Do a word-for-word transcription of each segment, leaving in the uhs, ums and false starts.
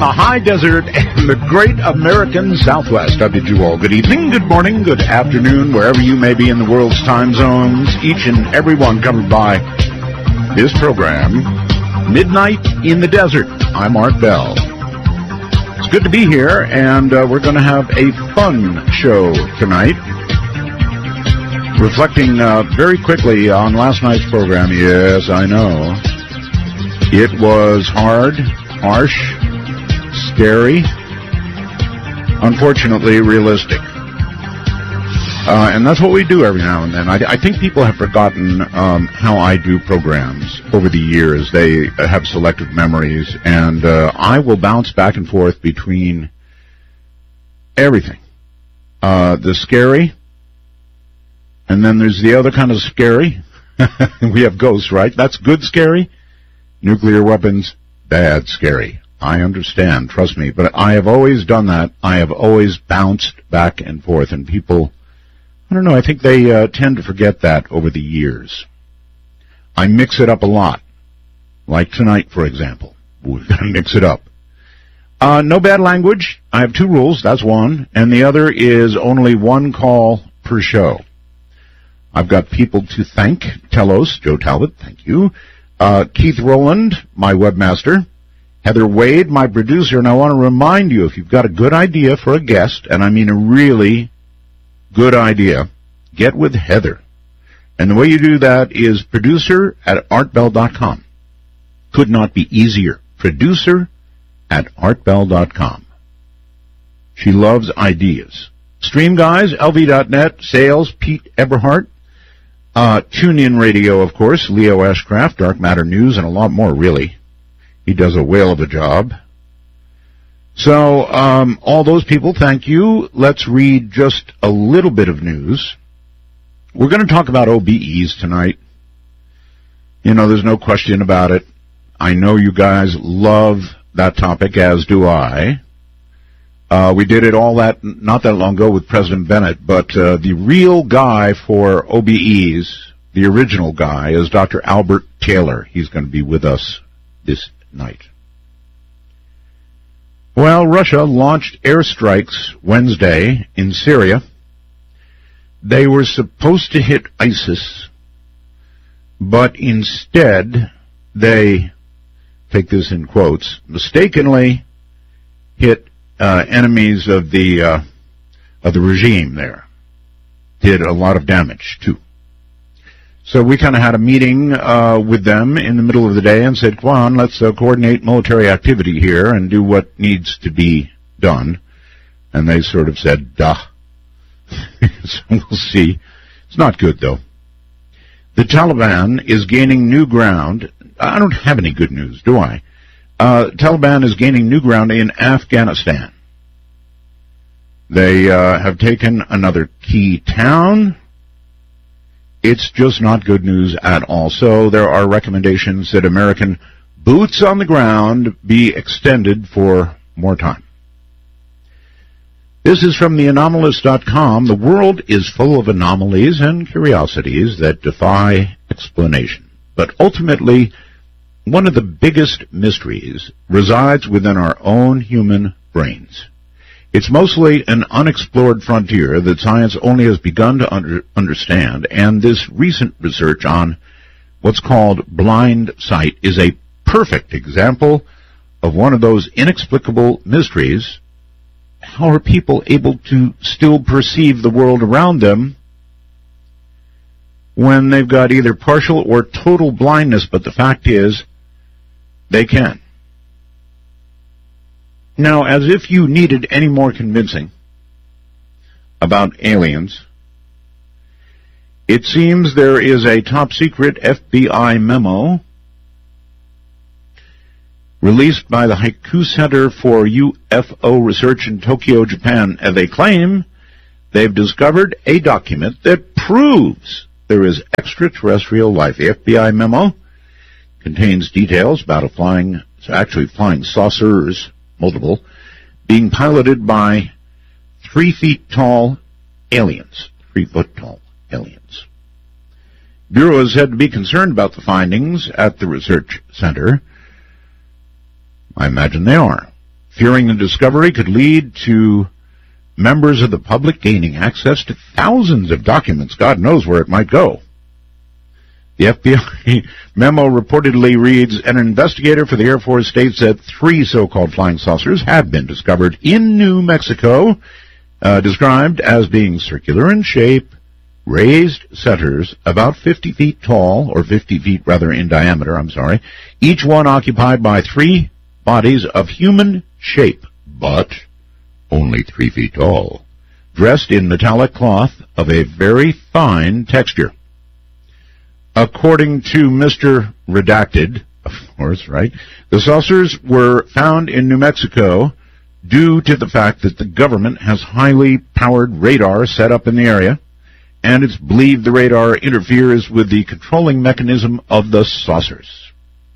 the high desert and the great American Southwest. I bid you all good evening, good morning, good afternoon, wherever you may be in the world's time zones. Each and every one covered by this program, Midnight in the Desert. I'm Art Bell. It's good to be here, and uh, we're going to have a fun show tonight. Reflecting uh, very quickly on last night's program, yes, I know. It was hard, harsh, scary, unfortunately realistic. Uh, and that's what we do every now and then. I, I think people have forgotten um, how I do programs over the years. They have selective memories, and uh, I will bounce back and forth between everything. Uh, the scary, and then there's the other kind of scary. We have ghosts, right? That's good scary. Nuclear weapons, bad scary. I understand, trust me. But I have always done that. I have always bounced back and forth. And people, I don't know, I think they uh, tend to forget that over the years. I mix it up a lot. Like tonight, for example. We're going to mix it up. Uh, no bad language. I have two rules. That's one. And the other is only one call per show. I've got people to thank. Telos, Joe Talbot, thank you. Uh, Keith Rowland, my webmaster. Heather Wade, my producer. And I want to remind you, if you've got a good idea for a guest, and I mean a really good idea, get with Heather. And the way you do that is producer at artbell dot com. Could not be easier. Producer at artbell dot com. She loves ideas. Stream Guys, L V dot net, sales, Pete Eberhardt. Uh, TuneIn Radio, of course, Leo Ashcraft, Dark Matter News, and a lot more, really. He does a whale of a job. So, um, all those people, thank you. Let's read just a little bit of news. We're going to talk about O B Es tonight. You know, there's no question about it. I know you guys love that topic, as do I. Uh, we did it all that, not that long ago with President Bennett, but uh, the real guy for O B Es, the original guy, is Doctor Albert Taylor. He's going to be with us this night. Well, Russia launched airstrikes Wednesday in Syria. They were supposed to hit ISIS, but instead they, take this in quotes, mistakenly hit Uh, enemies of the uh, of the regime there. Did a lot of damage, too. So we kind of had a meeting uh, with them in the middle of the day and said, come on, let's uh, coordinate military activity here and do what needs to be done. And they sort of said, duh. So we'll see. It's not good, though. The Taliban is gaining new ground. I don't have any good news, do I? Uh, Taliban is gaining new ground in Afghanistan. They uh, have taken another key town. It's just not good news at all. So there are recommendations that American boots on the ground be extended for more time. This is from the anomalous dot com. The world is full of anomalies and curiosities that defy explanation. But ultimately, one of the biggest mysteries resides within our own human brains. It's mostly an unexplored frontier that science only has begun to under, understand, and this recent research on what's called blind sight is a perfect example of one of those inexplicable mysteries. How are people able to still perceive the world around them when they've got either partial or total blindness? But the fact is, they can. Now, as if you needed any more convincing about aliens, it seems there is a top-secret F B I memo released by the Haiku Center for U F O Research in Tokyo, Japan, and they claim they've discovered a document that proves there is extraterrestrial life. The F B I memo contains details about a flying, actually flying saucers, multiple, being piloted by three feet tall aliens, three foot tall aliens. Bureau is said to be concerned about the findings at the research center. I imagine they are. fearing the discovery could lead to members of the public gaining access to thousands of documents. God knows where it might go. The F B I memo reportedly reads, an investigator for the Air Force states that three so-called flying saucers have been discovered in New Mexico, uh, described as being circular in shape, raised centers about fifty feet tall, or fifty feet rather in diameter, I'm sorry, each one occupied by three bodies of human shape, but only three feet tall, dressed in metallic cloth of a very fine texture. According to Mister Redacted, of course, right, the saucers were found in New Mexico due to the fact that the government has highly powered radar set up in the area, and it's believed the radar interferes with the controlling mechanism of the saucers.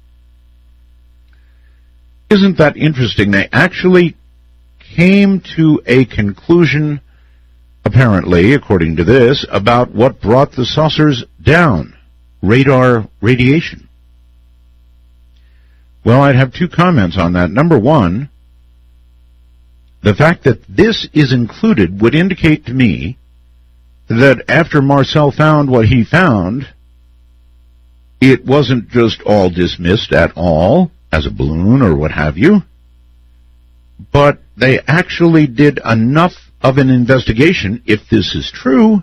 Isn't that interesting? They actually came to a conclusion, apparently, according to this, about what brought the saucers down. Radar radiation. Well, I'd have two comments on that. Number one, the fact that this is included would indicate to me that after Marcel found what he found, it wasn't just all dismissed at all as a balloon or what have you, but they actually did enough of an investigation, if this is true,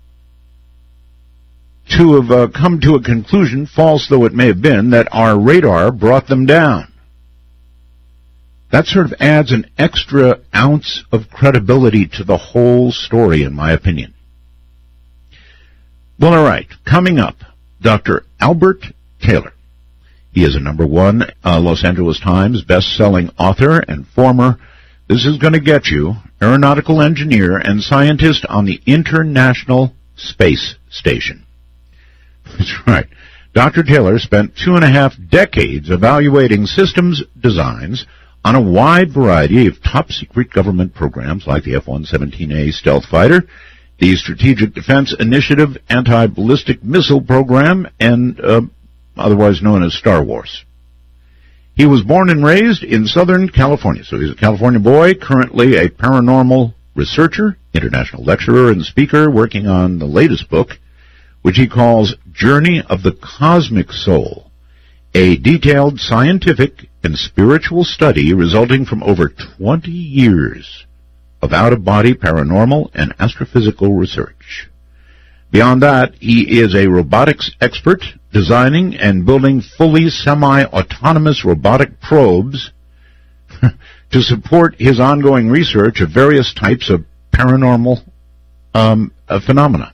to have uh, come to a conclusion, false though it may have been, that our radar brought them down. That sort of adds an extra ounce of credibility to the whole story, in my opinion. Well, all right, coming up, Doctor Albert Taylor. He is a number one uh, Los Angeles Times best-selling author and former, this is going to get you, aeronautical engineer and scientist on the International Space Station. That's right. Doctor Taylor spent two and a half decades evaluating systems designs on a wide variety of top-secret government programs like the F one seventeen A stealth fighter, the Strategic Defense Initiative anti-ballistic missile program, and uh, otherwise known as Star Wars. He was born and raised in Southern California, so he's a California boy, currently a paranormal researcher, international lecturer, and speaker working on the latest book, which he calls Journey of the Cosmic Soul, a detailed scientific and spiritual study resulting from over twenty years of out-of-body paranormal and astrophysical research. Beyond that, he is a robotics expert, designing and building fully semi-autonomous robotic probes to support his ongoing research of various types of paranormal um, uh, phenomena.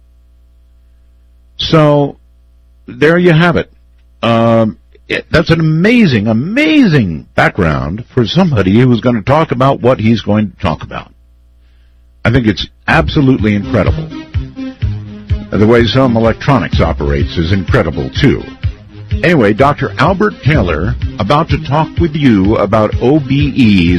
So, there you have it. Um, it. That's an amazing, amazing background for somebody who's going to talk about what he's going to talk about. I think it's absolutely incredible. The way some electronics operates is incredible, too. Anyway, Doctor Albert Taylor about to talk with you about O B Es